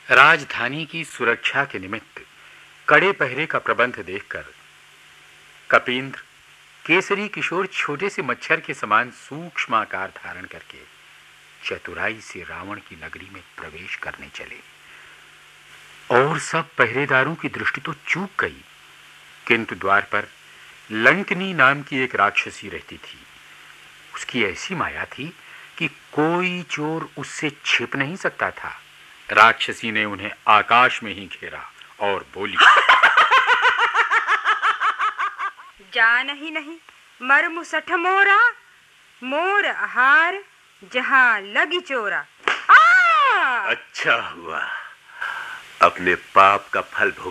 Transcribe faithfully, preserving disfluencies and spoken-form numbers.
राजधानी की सुरक्षा के निमित्त कड़े पहरे का प्रबंध देखकर कपींद्र केसरी किशोर छोटे से मच्छर के समान सूक्ष्म आकार धारण करके चतुराई से रावण की नगरी में प्रवेश करने चले। और सब पहरेदारों की दृष्टि तो चूक गई, किंतु द्वार पर लंकनी नाम की एक राक्षसी रहती थी। उसकी ऐसी माया थी कि कोई चोर उससे छिप नहीं सकता था। राक्षसी ने उन्हें आकाश में ही घेरा और बोली, जान ही नहीं मर मुसठ मोरा, मोर आहार जहां लगी चोरा। अच्छा हुआ अपने पाप का फल भुगत